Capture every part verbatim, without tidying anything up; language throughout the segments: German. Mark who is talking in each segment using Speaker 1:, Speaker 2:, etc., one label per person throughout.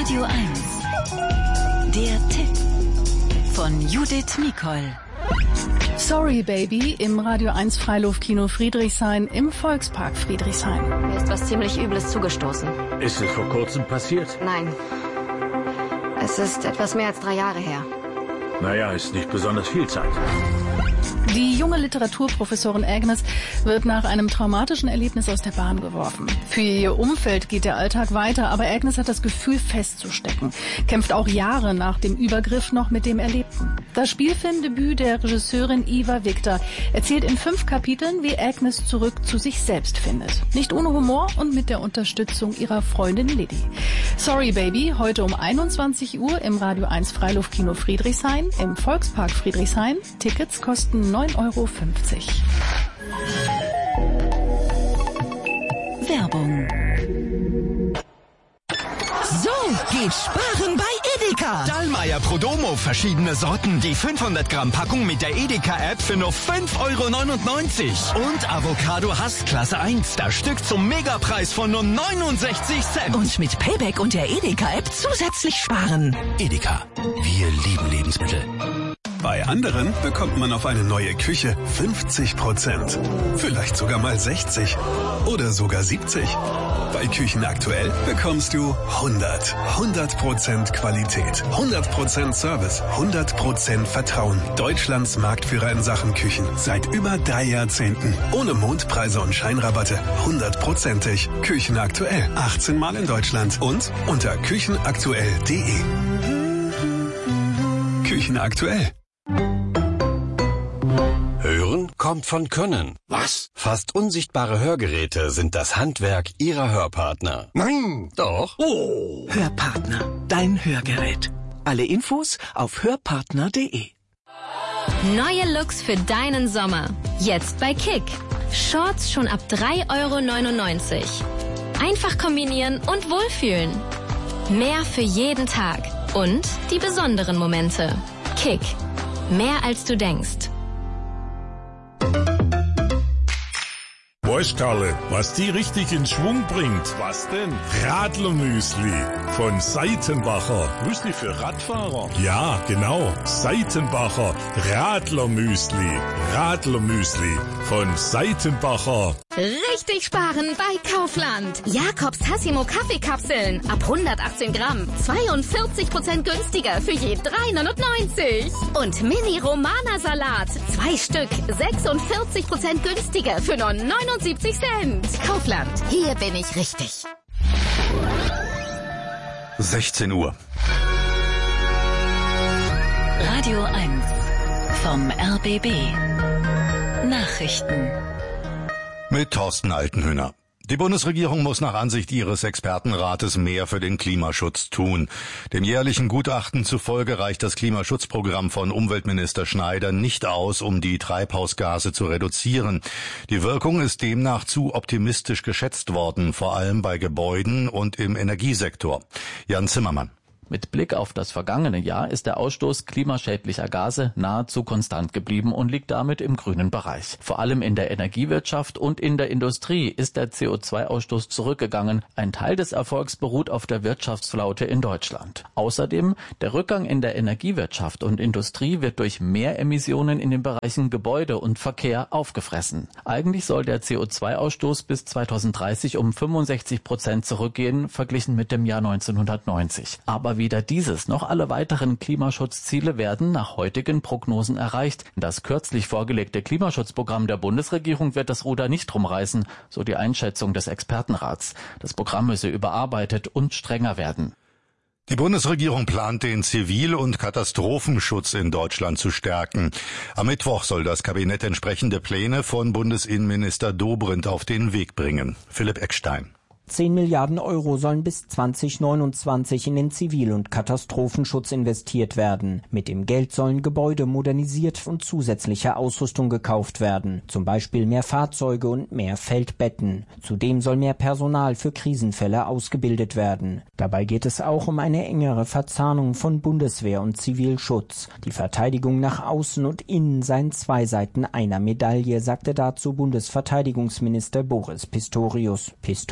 Speaker 1: Radio eins. Der Tipp von Judith Nicol.
Speaker 2: Sorry Baby im Radio eins Freiluftkino Friedrichshain im Volkspark Friedrichshain.
Speaker 3: Mir ist was ziemlich Übles zugestoßen.
Speaker 4: Ist es vor kurzem passiert?
Speaker 3: Nein. Es ist etwas mehr als drei Jahre her.
Speaker 4: Naja, ist nicht besonders viel Zeit.
Speaker 2: Die junge Literaturprofessorin Agnes wird nach einem traumatischen Erlebnis aus der Bahn geworfen. Für ihr Umfeld geht der Alltag weiter, aber Agnes hat das Gefühl festzustecken, kämpft auch Jahre nach dem Übergriff noch mit dem Erlebten. Das Spielfilmdebüt der Regisseurin Iva Victor erzählt in fünf Kapiteln, wie Agnes zurück zu sich selbst findet. Nicht ohne Humor und mit der Unterstützung ihrer Freundin Liddy. Sorry Baby, heute um einundzwanzig Uhr im Radio eins Freiluftkino Friedrichshain im Volkspark Friedrichshain. Tickets kosten neun Euro fünfzig.
Speaker 1: Werbung.
Speaker 5: So geht sparen bei Edeka.
Speaker 6: Dallmayr Prodomo, verschiedene Sorten. Die fünfhundert Gramm Packung mit der Edeka-App für nur fünf Euro neunundneunzig. Und Avocado Hass Klasse eins, das Stück zum Megapreis von nur neunundsechzig Cent.
Speaker 5: Und mit Payback und der Edeka-App zusätzlich sparen.
Speaker 7: Edeka, wir lieben Lebensmittel. Bei anderen bekommt man auf eine neue Küche fünfzig Prozent. Vielleicht sogar mal sechzig oder sogar siebzig. Bei Küchen aktuell bekommst du hundert. hundert Prozent Qualität, hundert Prozent Service, hundert Prozent Vertrauen. Deutschlands Marktführer in Sachen Küchen seit über drei Jahrzehnten. Ohne Mondpreise und Scheinrabatte. hundertprozentig. Küchen aktuell. achtzehn Mal in Deutschland und unter küchenaktuell punkt de. Küchen aktuell.
Speaker 8: Hören kommt von Können.
Speaker 7: Was?
Speaker 8: Fast unsichtbare Hörgeräte sind das Handwerk Ihrer Hörpartner.
Speaker 7: Nein!
Speaker 8: Doch.
Speaker 7: Oh!
Speaker 5: Hörpartner, dein Hörgerät. Alle Infos auf hörpartner punkt de.
Speaker 3: Neue Looks für deinen Sommer. Jetzt bei Kick. Shorts schon ab drei Euro neunundneunzig. Einfach kombinieren und wohlfühlen. Mehr für jeden Tag. Und die besonderen Momente. Kick. Mehr als du denkst.
Speaker 9: Weißt Karle, was die richtig in Schwung bringt? Was denn? Radlermüsli von Seitenbacher. Müsli für Radfahrer? Ja, genau. Seitenbacher Radlermüsli. Radlermüsli von Seitenbacher.
Speaker 3: Richtig sparen bei Kaufland. Jakobs Tassimo Kaffeekapseln ab hundertachtzehn Gramm. zweiundvierzig Prozent günstiger für je drei neunundneunzig. Und Mini Romana Salat. Zwei Stück. sechsundvierzig Prozent günstiger für nur neunundsiebzig Cent. Kaufland. Hier bin ich richtig.
Speaker 7: sechzehn Uhr.
Speaker 1: Radio eins vom R B B. Nachrichten.
Speaker 10: Mit Thorsten Altenhöhner. Die Bundesregierung muss nach Ansicht ihres Expertenrates mehr für den Klimaschutz tun. Dem jährlichen Gutachten zufolge reicht das Klimaschutzprogramm von Umweltminister Schneider nicht aus, um die Treibhausgase zu reduzieren. Die Wirkung ist demnach zu optimistisch geschätzt worden, vor allem bei Gebäuden und im Energiesektor. Jan Zimmermann.
Speaker 11: Mit Blick auf das vergangene Jahr ist der Ausstoß klimaschädlicher Gase nahezu konstant geblieben und liegt damit im grünen Bereich. Vor allem in der Energiewirtschaft und in der Industrie ist der C O zwei Ausstoß zurückgegangen. Ein Teil des Erfolgs beruht auf der Wirtschaftsflaute in Deutschland. Außerdem, der Rückgang in der Energiewirtschaft und Industrie wird durch mehr Emissionen in den Bereichen Gebäude und Verkehr aufgefressen. Eigentlich soll der C O zwei Ausstoß bis zweitausenddreißig um fünfundsechzig Prozent zurückgehen, verglichen mit dem Jahr neunzehnhundertneunzig. Aber weder dieses noch alle weiteren Klimaschutzziele werden nach heutigen Prognosen erreicht. Das kürzlich vorgelegte Klimaschutzprogramm der Bundesregierung wird das Ruder nicht rumreißen, so die Einschätzung des Expertenrats. Das Programm müsse überarbeitet und strenger werden.
Speaker 10: Die Bundesregierung plant, den Zivil- und Katastrophenschutz in Deutschland zu stärken. Am Mittwoch soll das Kabinett entsprechende Pläne von Bundesinnenminister Dobrindt auf den Weg bringen. Philipp Eckstein.
Speaker 12: zehn Milliarden Euro sollen bis zwanzig neunundzwanzig in den Zivil- und Katastrophenschutz investiert werden. Mit dem Geld sollen Gebäude modernisiert und zusätzliche Ausrüstung gekauft werden. Zum Beispiel mehr Fahrzeuge und mehr Feldbetten. Zudem soll mehr Personal für Krisenfälle ausgebildet werden. Dabei geht es auch um eine engere Verzahnung von Bundeswehr und Zivilschutz. Die Verteidigung nach außen und innen seien zwei Seiten einer Medaille, sagte dazu Bundesverteidigungsminister Boris Pistorius. Pistorius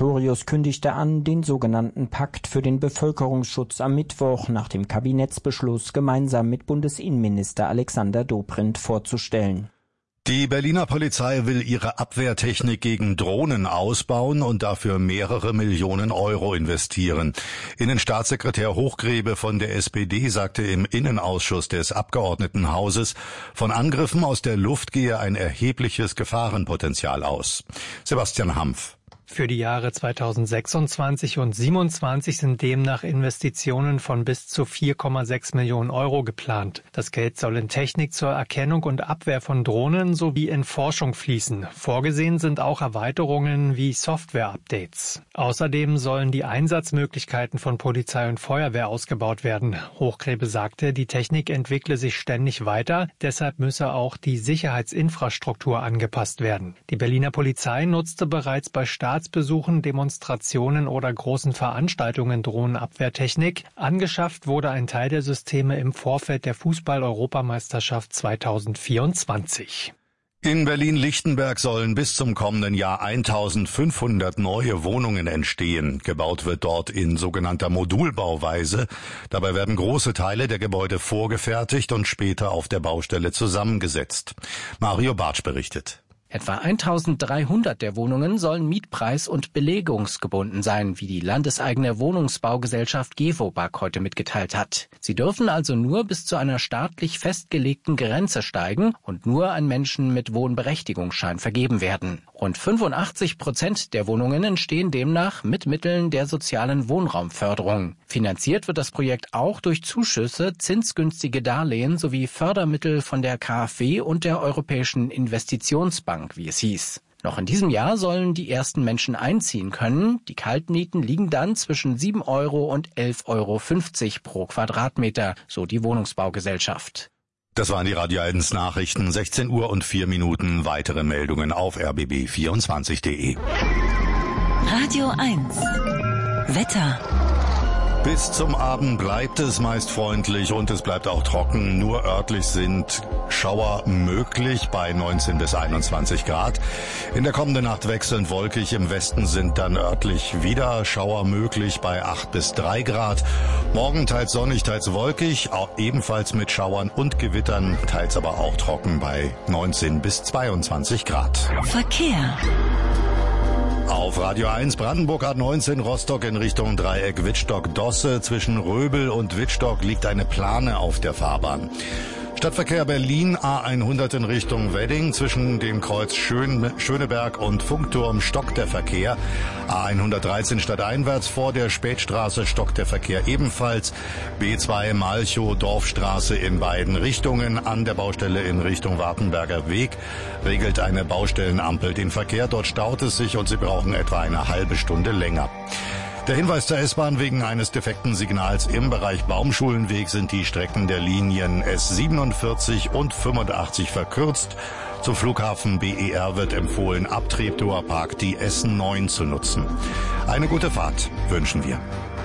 Speaker 12: kündigte an, den sogenannten Pakt für den Bevölkerungsschutz am Mittwoch nach dem Kabinettsbeschluss gemeinsam mit Bundesinnenminister Alexander Dobrindt vorzustellen.
Speaker 10: Die Berliner Polizei will ihre Abwehrtechnik gegen Drohnen ausbauen und dafür mehrere Millionen Euro investieren. Innenstaatssekretär Hochgrebe von der S P D sagte im Innenausschuss des Abgeordnetenhauses, von Angriffen aus der Luft gehe ein erhebliches Gefahrenpotenzial aus. Sebastian Hampf.
Speaker 13: Für die Jahre zweitausendsechsundzwanzig und siebenundzwanzig sind demnach Investitionen von bis zu vier Komma sechs Millionen Euro geplant. Das Geld soll in Technik zur Erkennung und Abwehr von Drohnen sowie in Forschung fließen. Vorgesehen sind auch Erweiterungen wie Software-Updates. Außerdem sollen die Einsatzmöglichkeiten von Polizei und Feuerwehr ausgebaut werden. Hochgrebe sagte, die Technik entwickle sich ständig weiter, deshalb müsse auch die Sicherheitsinfrastruktur angepasst werden. Die Berliner Polizei nutzte bereits bei Staats Besuchen, Demonstrationen oder großen Veranstaltungen Drohnenabwehrtechnik. Angeschafft wurde ein Teil der Systeme im Vorfeld der Fußball-Europameisterschaft zweitausendvierundzwanzig.
Speaker 10: In Berlin-Lichtenberg sollen bis zum kommenden Jahr eintausendfünfhundert neue Wohnungen entstehen. Gebaut wird dort in sogenannter Modulbauweise. Dabei werden große Teile der Gebäude vorgefertigt und später auf der Baustelle zusammengesetzt. Mario Bartsch berichtet.
Speaker 14: Etwa eintausenddreihundert der Wohnungen sollen mietpreis- und belegungsgebunden sein, wie die landeseigene Wohnungsbaugesellschaft Gewobag heute mitgeteilt hat. Sie dürfen also nur bis zu einer staatlich festgelegten Grenze steigen und nur an Menschen mit Wohnberechtigungsschein vergeben werden. Rund fünfundachtzig Prozent der Wohnungen entstehen demnach mit Mitteln der sozialen Wohnraumförderung. Finanziert wird das Projekt auch durch Zuschüsse, zinsgünstige Darlehen sowie Fördermittel von der KfW und der Europäischen Investitionsbank, wie es hieß. Noch in diesem Jahr sollen die ersten Menschen einziehen können. Die Kaltmieten liegen dann zwischen sieben Euro und elf Euro fünfzig pro Quadratmeter, so die Wohnungsbaugesellschaft.
Speaker 10: Das waren die Radio eins Nachrichten, sechzehn Uhr und vier Minuten. Weitere Meldungen auf r b b vierundzwanzig punkt de.
Speaker 1: Radio eins. Wetter.
Speaker 10: Bis zum Abend bleibt es meist freundlich und es bleibt auch trocken. Nur örtlich sind Schauer möglich bei neunzehn bis einundzwanzig Grad. In der kommenden Nacht wechselnd wolkig. Im Westen sind dann örtlich wieder Schauer möglich bei acht bis drei Grad. Morgen teils sonnig, teils wolkig, auch ebenfalls mit Schauern und Gewittern, teils aber auch trocken bei neunzehn bis zweiundzwanzig Grad.
Speaker 1: Verkehr.
Speaker 10: Auf Radio eins Brandenburg A neunzehn Rostock in Richtung Dreieck Wittstock-Dosse. Zwischen Röbel und Wittstock liegt eine Plane auf der Fahrbahn. Stadtverkehr Berlin A hundert in Richtung Wedding. Zwischen dem Kreuz Schön, Schöneberg und Funkturm stockt der Verkehr. A hundertdreizehn stadteinwärts vor der Spätstraße stockt der Verkehr ebenfalls. B zwei Malchow Dorfstraße in beiden Richtungen. An der Baustelle in Richtung Wartenberger Weg regelt eine Baustellenampel den Verkehr. Dort staut es sich und Sie brauchen etwa eine halbe Stunde länger. Der Hinweis zur S-Bahn: wegen eines defekten Signals im Bereich Baumschulenweg sind die Strecken der Linien S siebenundvierzig und fünfundachtzig verkürzt. Zum Flughafen B E R wird empfohlen, ab Treptower Park die S neun zu nutzen. Eine gute Fahrt wünschen wir.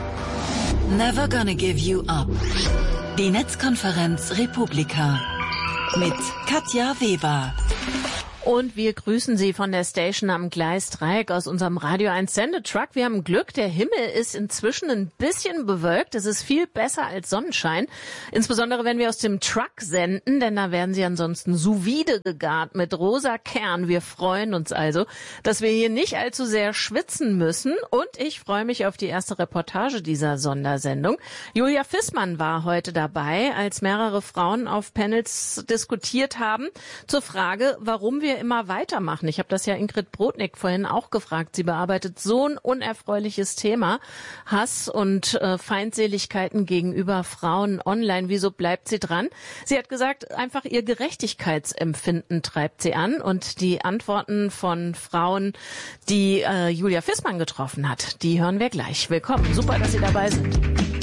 Speaker 1: Never gonna give you up. Die Netzkonferenz Republika mit Katja Weber.
Speaker 15: Und wir grüßen Sie von der Station am Gleisdreieck aus unserem Radio eins Sendetruck. Wir haben Glück, der Himmel ist inzwischen ein bisschen bewölkt. Es ist viel besser als Sonnenschein. Insbesondere wenn wir aus dem Truck senden, denn da werden Sie ansonsten sous vide gegart mit rosa Kern. Wir freuen uns also, dass wir hier nicht allzu sehr schwitzen müssen. Und ich freue mich auf die erste Reportage dieser Sondersendung. Julia Fissmann war heute dabei, als mehrere Frauen auf Panels diskutiert haben zur Frage, warum wir immer weitermachen. Ich habe das ja Ingrid Brodnik vorhin auch gefragt. Sie bearbeitet so ein unerfreuliches Thema, Hass und äh, Feindseligkeiten gegenüber Frauen online. Wieso bleibt sie dran? Sie hat gesagt, einfach ihr Gerechtigkeitsempfinden treibt sie an, und die Antworten von Frauen, die äh, Julia Fissmann getroffen hat, die hören wir gleich. Willkommen, super, dass Sie dabei sind.